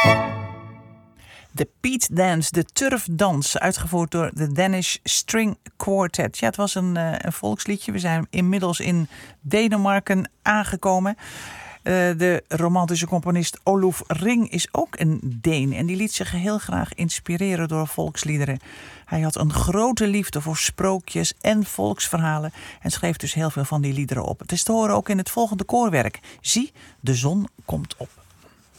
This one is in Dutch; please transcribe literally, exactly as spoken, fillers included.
De Piet Dance, de turfdans, uitgevoerd door de Danish String Quartet. Ja, het was een, uh, een volksliedje. We zijn inmiddels in Denemarken aangekomen. Uh, de romantische componist Oluf Ring is ook een Deen. En die liet zich heel graag inspireren door volksliederen. Hij had een grote liefde voor sprookjes en volksverhalen. En schreef dus heel veel van die liederen op. Het is te horen ook in het volgende koorwerk. Zie, de zon komt op.